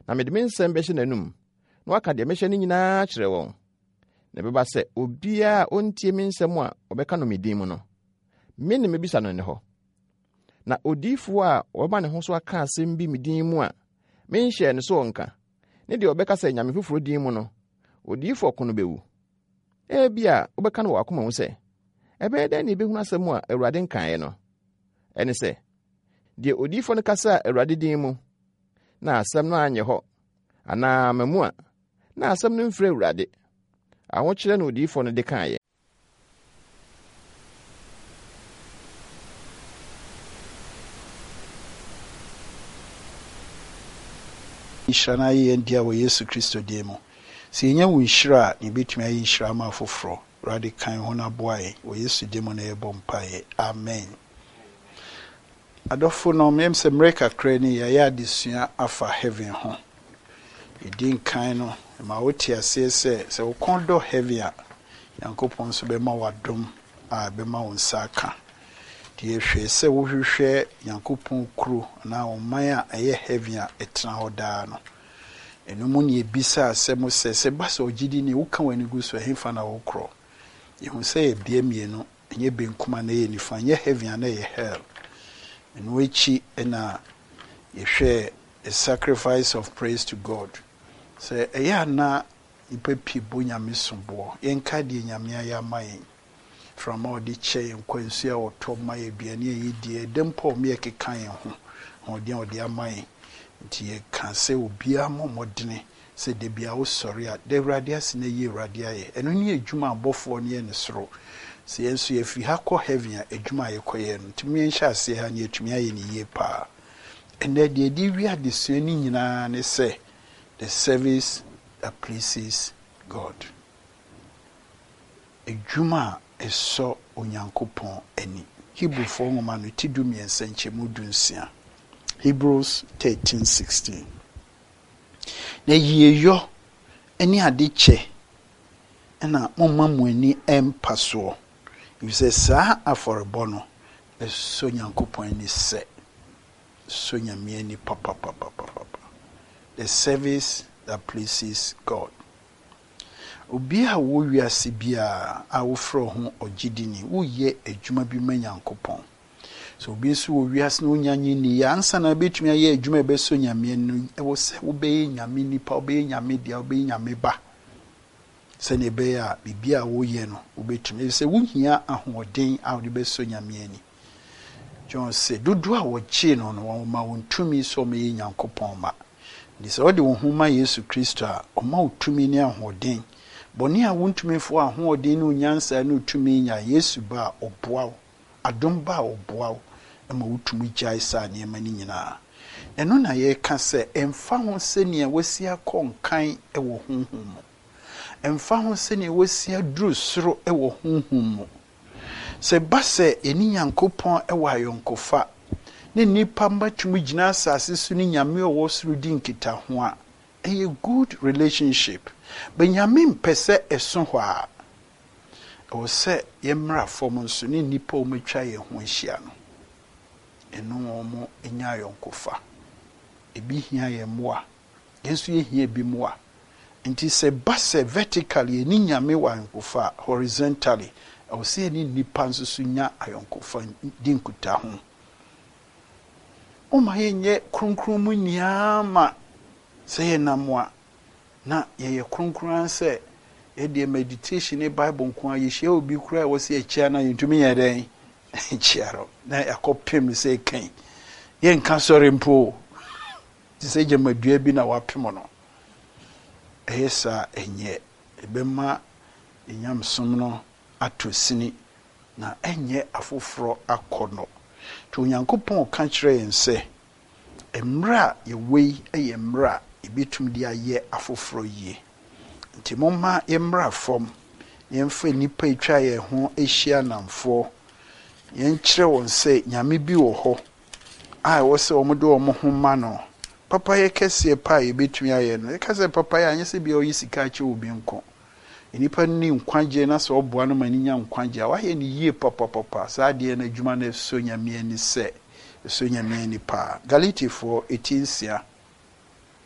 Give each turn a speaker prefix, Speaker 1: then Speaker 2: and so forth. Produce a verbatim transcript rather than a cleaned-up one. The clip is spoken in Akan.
Speaker 1: na mede me nsɛm bɛhyɛ n'anum na waka deɛ mehyɛ no nyinaa kyerɛ wɔn. Na bɛba sɛ obiara ontie me nsɛm a ɔbɛka no me din mu no, me ne mebisa no ne hɔ. Na odiyifo a wɔba ne ho so aka asɛm bi me din mu a menhyɛ ne so nka, ne deɛ ɔbɛka sɛ nyame foforo din mu no, odiyifo ɔko no bɛwu. Ebia wobɛka no wɔ akoma mu sɛ, ɛbɛyɛ dɛn na ebehunu asɛm a Awurade nkaeɛ no? Ɛne sɛ, deɛ odiyifo no kasa Awurade din mu, na asɛm no anyɛ hɔ, anaa mamu a, na asɛm no mfiri Awurade. Ahokyerɛ na odiyifo no de kaeɛ.
Speaker 2: Nhyira na ayɛ ndi a wɔ Yesu Kristo din mu. Sɛ yɛnya wo nhyira a, ne betumi ayɛ nhyira ma afoforo. Awurade kan ho na boa yɛn wɔ Yesu din mu na yɛbɔ mpaeɛ. Amen. Adɔfo no mmem sɛ mmerɛ kakra ni yɛayɛ adesua afa heaven ho. Ɛdi nkan no ma wote aseɛ sɛ sɛ wo kɔn dɔ heaven a Nyankopɔn nso bɛma wadom a bɛma wo nsa aka. Deɛ hwɛ sɛ wohwehwɛ Nyankopɔn kuro na ɔman a ɛyɛ heaven a ɛtena hɔ daa no. Ɛno mu ne ebisa asɛm sɛ sɛ ba sɛ ogyidi ne wo ka wani gu so ɛhefa na wokorɔ. Yehu sɛ ebia mienu ɛnyɛ benkuma na yɛ nifa nyɛ heaven a na yɛ hell. Ɛno akyi ɛna yɛhwɛ a sacrifice of praise to God. Sɛ ɛyɛ ana nipa pie bo nyame somboɔ yɛnka deɛ nyame ayɛ ama yɛn. From all the chain, Quincy or Tom Maya Biania, dear, Dempo me a kikayan home, or dear, dear mine. Tia can say, will be a more modern, said they be out sorry at the radias in a year radiae, and only a Juma both one year in the throat. See, so if you have called heavy a Juma equayan, to me and shall say her near to me in a year pa. And that the idea we are discerning, and say, the service that pleases God. A Juma. Eso onyankopon ani. Hebrew for woman ti du mi ensenche mu dunsia. Hebrews thirteen sixteen. Na yiyo ani ade che na momma mu ani empa so. If say sa aforebo no eso onyankopon ani se. So nyame ani papa papa papa. The service that pleases God. Obi a wo wiase bia a wo fro ho ogidini wo ye adwuma bi ma Nyankopɔn. So obi so wo wiase no nyanyi ni ya ansa na betumi aye adwuma be so nyame no e wo se wo be nyame nipa wo be nyame dia wo be nyame ba. Se ne be a bibia wo ye no wo betumi se wo hia ahoden a wo be so nyame ani. John say dodo a wo chi no no wo ma wo ntumi so me Nyankopɔn ma. Ndi se wo de wo huma Yesu Kristo a o ma wo tumi ni ahoden. Boni a wontumi fo a ho odin no nyansa no tumi nya Yesu ba oboawo adom ba oboawo e ma wotumi gyae sa ne ma ni nyina eno na ye ka se emfa ho se ne wasi akonkan e wo honhom mo emfa ho se ne wasi aduru soro e wo honhom mo se ba se eni Nyankopon e wa yonkofa ne nipa mbatumi gina asase su ni nyame owo soro di nkita ho a a good relationship. Benjamin pese eso hwa o se yemra fom nso ni nipa o metwa ye ho ahia no eno omo enya yonkofa ebi hia ye moa yenso ye hia bi moa nti se base vertically ni nyame wa yonkofa horizontally o se ni nipa nso so nya ayonkofa dinkuta ho o ma yenye kronkron mu niama se ye namwa na ye kronkron se e de meditation e bible nko a ye hye obi kura wo se achia na yentumi ye den chiaro na yakopem se kan ye nka sori mpo ti se je madua bi na wapem no ehesa enye ebema enyam som no atosini na enye afoforo akono to Onyankopɔn ka kyerɛ yɛn sɛ emra ye wei eye emra ebitum dia ye afoforo yie nti momma yemra fom yemfa nipa etwa ye ho ehia namfo yen kyerɛ won sɛ nyame bi wɔ hɔ a wo sɛ wo de wo ho ma no papa ye kɛse pa ye betumi aye no ye ka sɛ papa ye anye sɛ bi o yisika kye obi nko nipa ni nkwagye na sɛ oboa no mani nya nkwagye a wahye ni yie papa papa saa de na adwuma na so nyame ani sɛ so nyame ani pa Galatia four eighteen sia